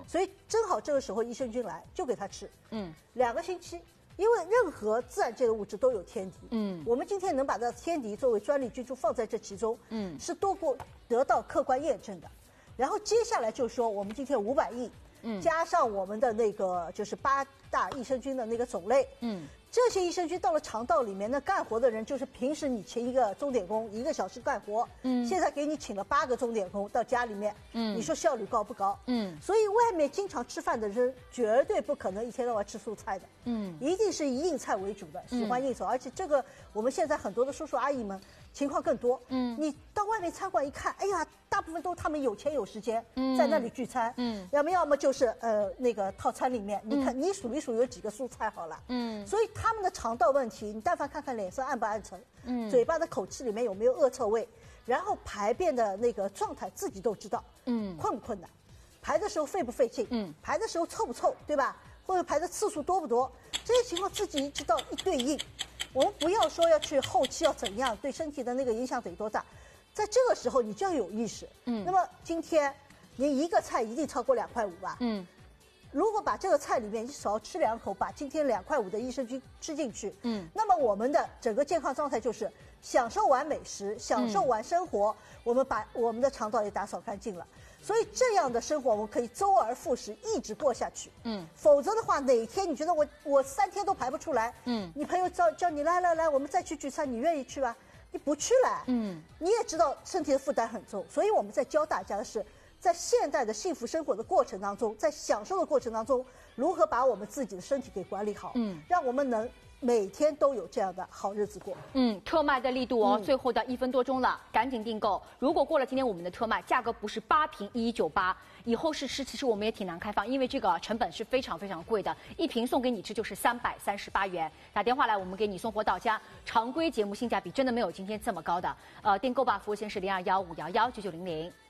所以正好这个时候益生菌来就给他吃，2个星期。因为任何自然界的物质都有天敌，我们今天能把这天敌作为专利菌株放在这其中，是得到客观验证的。然后接下来就说我们今天500亿，加上我们的那个就是8大益生菌的那个种类，这些益生菌到了肠道里面，那干活的人就是平时你请一个钟点工1个小时干活，现在给你请了8个钟点工到家里面，你说效率高不高？所以外面经常吃饭的人绝对不可能一天到晚吃素菜的，一定是以硬菜为主的，喜欢应酬，而且这个我们现在很多的叔叔阿姨们情况更多，你到外面餐馆一看，哎呀，大部分都他们有钱有时间，在那里聚餐，要么就是那个套餐里面，你看你数一数有几个蔬菜好了，所以他们的肠道问题，你但凡看看脸色暗不暗沉，嘴巴的口气里面有没有恶臭味，然后排便的那个状态自己都知道，困不困难，排的时候费不费劲，排的时候臭不臭，对吧？或者排的次数多不多，这些情况自己知道一对应。我们不要说要去后期要怎样，对身体的那个影响得多大，在这个时候你就要有意识。那么今天你一个菜一定超过2块5吧？如果把这个菜里面你少吃2口，把今天2块5的益生菌吃进去，那么我们的整个健康状态就是享受完美食，享受完生活，我们把我们的肠道也打扫干净了。所以这样的生活我们可以周而复始，一直过下去。否则的话，哪天你觉得我3天都排不出来，你朋友叫你来，我们再去聚餐，你愿意去吧？你不去了，你也知道身体的负担很重。所以我们在教大家的是，在现代的幸福生活的过程当中，在享受的过程当中，如何把我们自己的身体给管理好，让我们能每天都有这样的好日子过。 特卖的力度哦，最后的1分多钟了，赶紧订购。如果过了今天我们的特卖，价格不是8瓶1198，以后试吃其实我们也挺难开放，因为这个成本是非常非常贵的，1瓶送给你吃就是338元。打电话来，我们给你送货到家。常规节目性价比真的没有今天这么高的。订购吧，服务线是0215119900。